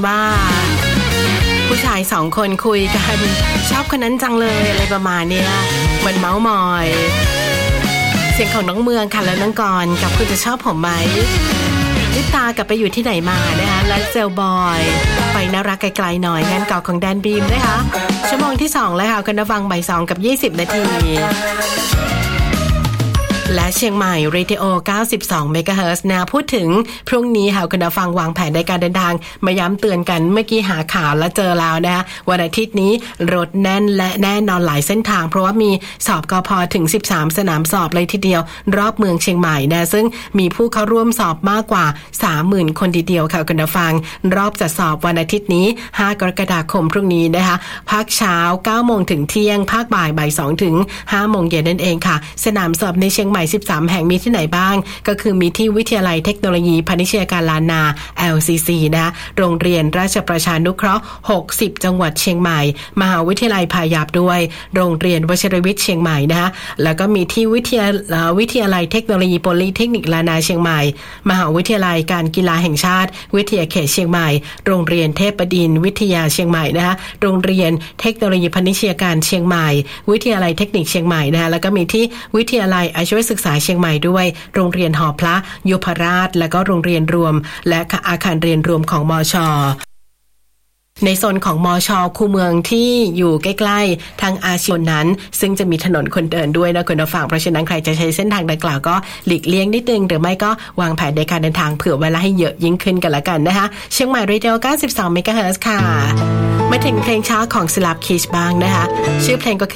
ว่าผู้ชาย2คนคุยกันชอบคนนั้นจังเลยอะไรประมาณเนี้ยเหมือนเมาส์มอยเสียงของน้องเมืองค่ะและน้องกรกับคุณจะชอบผมไหมลิปตากลับไปอยู่ที่ไหนมานะคะและเซลบอยไปน่ารักไกลๆหน่อยงานเก่าของแดนบีมนะคะชั่วโมงที่2แล้วค่ะคุณฟังบ่าย2กับ20นาทีและเชียงใหม่เรดิโอ92เมกะเฮิรตซ์นะพูดถึงพรุ่งนี้ค่ะคุณฟังวางแผนในการเดินทางมาย้ำเตือนกันเมื่อกี้หาข่าวแล้วเจอแล้วนะคะวันอาทิตย์นี้รถแน่นและแน่นอนหลายเส้นทางเพราะว่ามีสอบกพ.ถึง13สนามสอบเลยทีเดียวรอบเมืองเชียงใหม่นะซึ่งมีผู้เข้าร่วมสอบมากกว่า 30,000 คนทีเดียวค่ะคุณฟังรอบจัดสอบวันอาทิตย์นี้5กรกฎาคมพรุ่งนี้นะคะภาคเช้า 9 โมงถึงเที่ยงภาคบ่าย 2 ถึง 5 โมงเย็นนั่นเองค่ะสนามสอบในเชียงใหม่13แห่งมีที่ไหนบ้างก็คือมีที่วิทยาลัยเทคโนโลยีพาณิชยการล้านนา LCC นะโรงเรียนราชประชานุเคราะห์60จังหวัดเชียงใหม่มหาวิทยาลัยพายัพด้วยโรงเรียนวชิรวิทย์เชียงใหม่นะคะแล้วก็มีที่วิทยาลัยเทคโนโลยีโพลีเทคนิคล้านนาเชียงใหม่มหาวิทยาลัยการกีฬาแห่งชาติวิทยาเขตเชียงใหม่โรงเรียนเทพบดินทร์วิทยาเชียงใหม่นะคะโรงเรียนเทคโนโลยีพาณิชยการเชียงใหม่วิทยาลัยเทคนิคเชียงใหม่นะคะแล้วก็มีที่วิทยาลัยอาชีวศึกษาเชียงใหม่ด้วยโรงเรียนหอพระยุพราชและก็โรงเรียนรวมและอาคารเรียนรวมของมช.ในโซนของมช.คูเมืองที่อยู่ใกล้ๆทางอาชีพนั้นซึ่งจะมีถนนคนเดินด้วยนะคุณผู้ฟังเพราะฉะนั้นใครจะใช้เส้นทางดังกล่าวก็หลีกเลี่ยงนิดนึงหรือไม่ก็วางแผนในการเดินทางเผื่อเวลาให้เยอะยิ่งขึ้นกันละกันนะคะเชียงใหม่เรดิโอ92เมกะเฮิรตซ์ค่ะมาถึงเพลงช้าของศิลาคิชบ้างนะคะชื่อเพลงก็